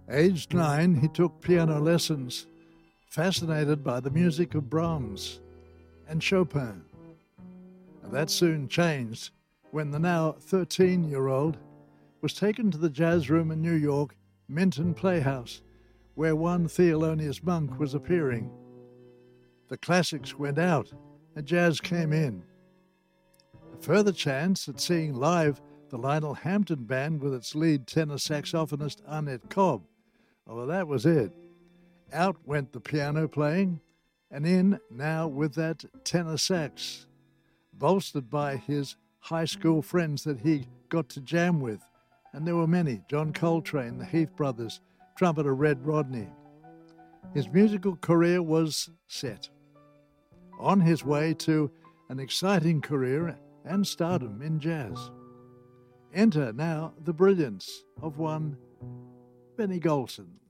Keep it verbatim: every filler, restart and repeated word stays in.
Aged nine, he took piano lessons, fascinated by the music of Brahms and Chopin. And that soon changed when the now thirteen-year-old was taken to the jazz room in New York, Minton Playhouse, where one Thelonious Monk was appearing. The classics went out and jazz came in. A further chance at seeing live the Lionel Hampton Band with its lead tenor saxophonist Arnett Cobb. Well, that was it. Out went the piano playing, and in now with that tenor sax, bolstered by his high school friends that he got to jam with. And there were many: John Coltrane, the Heath Brothers, trumpeter Red Rodney. His musical career was set, on his way to an exciting career and stardom in jazz. Enter now the brilliance of one Benny Golson.